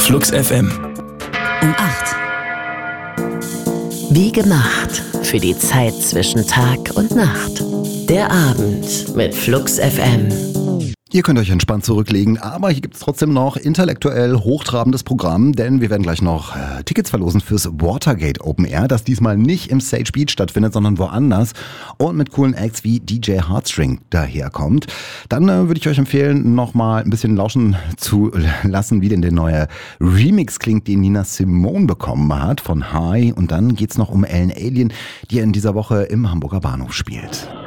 Flux FM. Um 8. Wie gemacht für die Zeit zwischen Tag und Nacht. Der Abend mit Flux FM. Ihr könnt euch entspannt zurücklegen, aber hier gibt es trotzdem noch intellektuell hochtrabendes Programm, denn wir werden gleich noch Tickets verlosen fürs Watergate Open Air, das diesmal nicht im Sage Beach stattfindet, sondern woanders und mit coolen Acts wie DJ Heartstring daherkommt. Dann würde ich euch empfehlen, nochmal ein bisschen lauschen zu lassen, wie denn der neue Remix klingt, den Nina Simone bekommen hat von High. Und dann geht's noch um Ellen Alien, die in dieser Woche im Hamburger Bahnhof spielt.